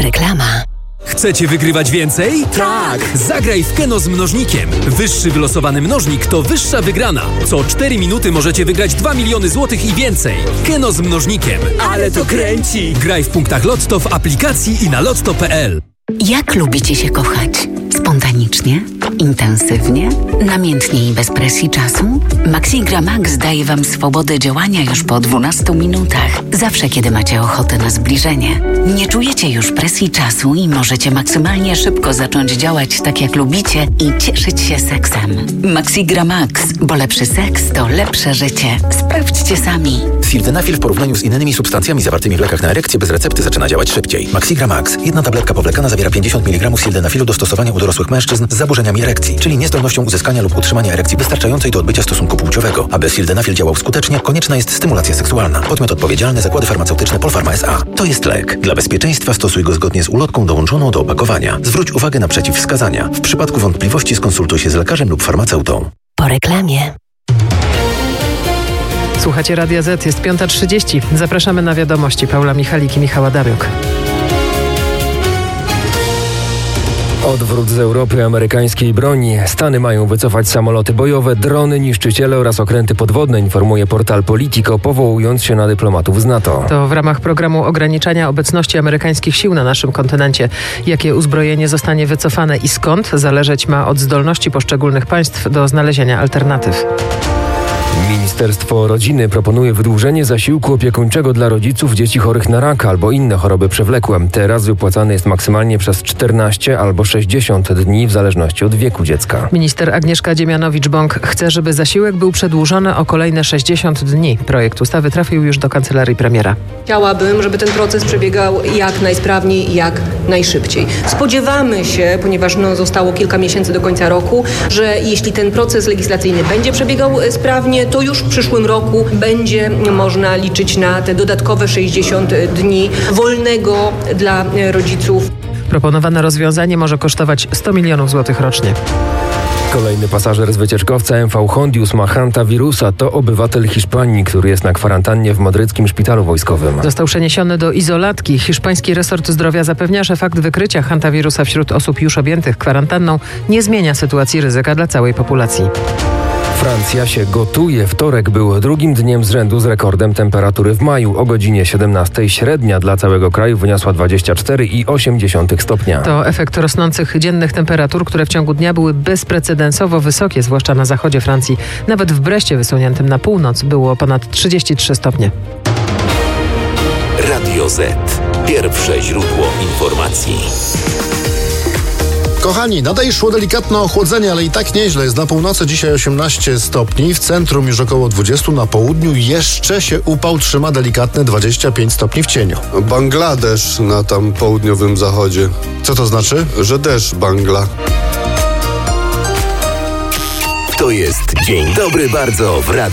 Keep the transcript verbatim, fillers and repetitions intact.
Reklama. Chcecie wygrywać więcej? Tak! Zagraj w Keno z mnożnikiem. Wyższy wylosowany mnożnik to wyższa wygrana. Co cztery minuty możecie wygrać dwa miliony złotych i więcej. Keno z mnożnikiem. Ale to kręci! Graj w punktach Lotto, w aplikacji i na lotto kropka pe el. Jak lubicie się kochać? Spontanicznie? Intensywnie? Namiętnie i bez presji czasu? Maxigra Max daje Wam swobodę działania już po dwunastu minutach. Zawsze, kiedy macie ochotę na zbliżenie. Nie czujecie już presji czasu i możecie maksymalnie szybko zacząć działać tak, jak lubicie i cieszyć się seksem. Maxigra Max, bo lepszy seks to lepsze życie. Sprawdźcie sami. Sildenafil w porównaniu z innymi substancjami zawartymi w lekach na erekcję bez recepty zaczyna działać szybciej. Maxigra Max. Jedna tabletka powlekana zawiera pięćdziesiąt miligramów sildenafilu do stosowania u dorosłych mężczyzn z zaburzeniami erekcji, czyli niezdolnością uzyskania lub utrzymania erekcji wystarczającej do odbycia stosunku płciowego. Aby sildenafil działał skutecznie, konieczna jest stymulacja seksualna. Podmiot odpowiedzialny: Zakłady Farmaceutyczne Polpharma S A. To jest lek. Dla bezpieczeństwa stosuj go zgodnie z ulotką dołączoną do opakowania. Zwróć uwagę na przeciwwskazania. W przypadku wątpliwości skonsultuj się z lekarzem lub farmaceutą. Po reklamie. Słuchacie Radia Z, jest piąta trzydzieści. Zapraszamy na wiadomości. Paula Michalik i Michała Damiuk. Odwrót z Europy amerykańskiej broni. Stany mają wycofać samoloty bojowe, drony, niszczyciele oraz okręty podwodne, informuje portal Politico, powołując się na dyplomatów z NATO. To w ramach programu ograniczania obecności amerykańskich sił na naszym kontynencie. Jakie uzbrojenie zostanie wycofane i skąd, zależeć ma od zdolności poszczególnych państw do znalezienia alternatyw. Ministerstwo Rodziny proponuje wydłużenie zasiłku opiekuńczego dla rodziców dzieci chorych na raka albo inne choroby przewlekłe. Teraz wypłacany jest maksymalnie przez czternaście albo sześćdziesiąt dni w zależności od wieku dziecka. Minister Agnieszka Dziemianowicz-Bąk chce, żeby zasiłek był przedłużony o kolejne sześćdziesiąt dni. Projekt ustawy trafił już do kancelarii premiera. Chciałabym, żeby ten proces przebiegał jak najsprawniej i jak najszybciej. Spodziewamy się, ponieważ no, zostało kilka miesięcy do końca roku, że jeśli ten proces legislacyjny będzie przebiegał sprawnie, to już w przyszłym roku będzie można liczyć na te dodatkowe sześćdziesiąt dni wolnego dla rodziców. Proponowane rozwiązanie może kosztować sto milionów złotych rocznie. Kolejny pasażer z wycieczkowca M V Hondius ma hantawirusa. To obywatel Hiszpanii, który jest na kwarantannie w madryckim szpitalu wojskowym. Został przeniesiony do izolatki. Hiszpański resort zdrowia zapewnia, że fakt wykrycia hantawirusa wśród osób już objętych kwarantanną nie zmienia sytuacji ryzyka dla całej populacji. Francja się gotuje. Wtorek był drugim dniem z rzędu z rekordem temperatury w maju. O godzinie siedemnastej średnia dla całego kraju wyniosła dwadzieścia cztery i osiem dziesiątych stopnia. To efekt rosnących dziennych temperatur, które w ciągu dnia były bezprecedensowo wysokie, zwłaszcza na zachodzie Francji. Nawet w Breście wysuniętym na północ było ponad trzydzieści trzy stopnie. Radio Z. Pierwsze źródło informacji. Kochani, nadal szło delikatne ochłodzenie, ale i tak nieźle. Jest na północy dzisiaj osiemnaście stopni, w centrum już około dwadzieścia, na południu jeszcze się upał trzyma, delikatne dwadzieścia pięć stopni w cieniu. Bangladesz na tam południowym zachodzie. Co to znaczy? Że deszcz Bangla. To jest Dzień Dobry Bardzo w Radiu.